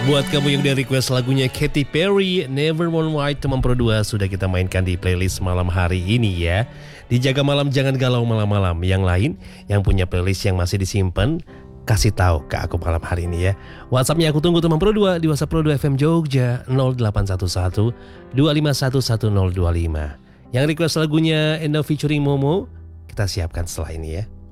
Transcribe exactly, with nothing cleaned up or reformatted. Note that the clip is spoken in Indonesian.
Buat kamu yang udah request lagunya Katy Perry, Never Want White, teman Pro dua sudah kita mainkan di playlist malam hari ini ya. Dijaga malam jangan galau malam-malam. Yang lain yang punya playlist yang masih disimpan, kasih tahu ke aku malam hari ini ya. WhatsAppnya aku tunggu teman Pro dua di WhatsApp Pro dua F M Jogja nol delapan satu satu dua lima satu satu nol dua lima. Yang request lagunya Endo featuring Momo, kita siapkan setelah ini ya.